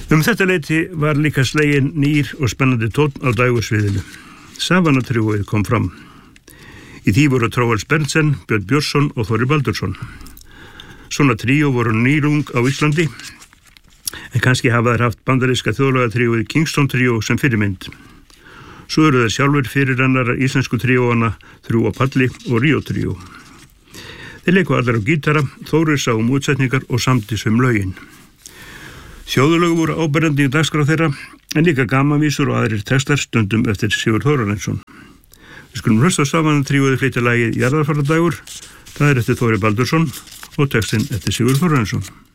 Þetta leyti var líka sleginn nýr og spennandi tónn á dægursviðinu. Savannah-tríóið kom fram. Í því voru Tróels Berntsen, Björn Björnsson og Þórir Baldursson. Svona tríó voru nýrung á Íslandi, en kannski hafa þær haft bandaríska þjóðlagatríóið Kingston tríó sem fyrirmynd. Svo eru þeir sjálfur fyrirrennara íslensku tríóana Þrjú á palli og Ríó tríó. Þeir leiku allar á gítara, Þórir sá útsetningar og samdi lögin. Þjóðlög voru áberandi í dagskrá þeirra, en líka gamanvísur og aðrir textar stundum eftir Sigurð Þórarinsson. Við skulum hlusta á Savannah-tríóið flytja lagið Jarðarfarardagur, það eftir Þórir Baldursson og textinn eftir Sigurð Þórarinsson.